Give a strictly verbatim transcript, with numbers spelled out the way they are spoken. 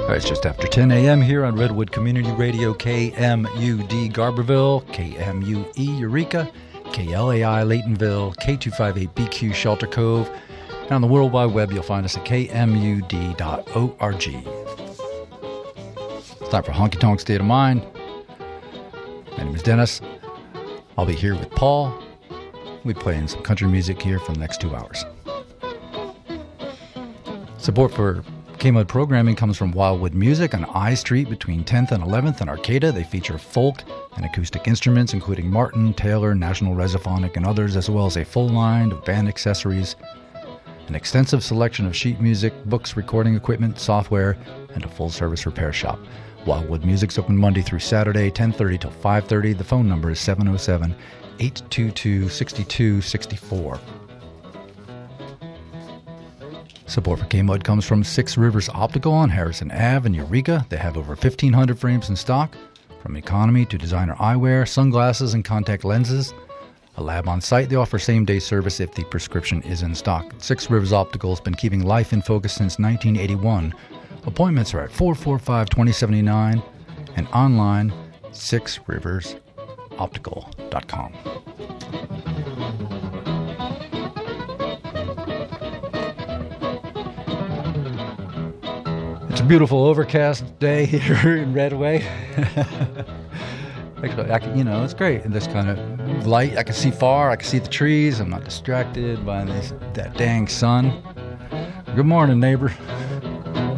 All right, it's just after ten a.m. here on Redwood Community Radio, K M U D Garberville, K M U E Eureka, K L A I Laytonville, K two fifty-eight B Q Shelter Cove, and on the World Wide Web you'll find us at K M U D dot org. It's time for Honky Tonk State of Mind. My name is Dennis. I'll be here with Paul. We'll be playing some country music here for the next two hours. Support for K-Mud programming comes from Wildwood Music on I Street between tenth and eleventh in Arcata. They feature folk and acoustic instruments, including Martin, Taylor, National Resophonic, and others, as well as a full line of band accessories, an extensive selection of sheet music, books, recording equipment, software, and a full-service repair shop. Wildwood Music's open Monday through Saturday, ten thirty till five thirty. The phone number is seven oh seven, eight two two, six two six four. Support for K-Mud comes from Six Rivers Optical on Harrison Avenue in Eureka. They have over fifteen hundred frames in stock, from economy to designer eyewear, sunglasses, and contact lenses. A lab on site, they offer same-day service if the prescription is in stock. Six Rivers Optical has been keeping life in focus since nineteen eighty-one. Appointments are at four four five, two oh seven nine and online, six rivers optical dot com. It's a beautiful overcast day here in Redway. Actually, I can, you know, it's great in this kind of light. I can see far. I can see the trees. I'm not distracted by this, that dang sun. Good morning, neighbor.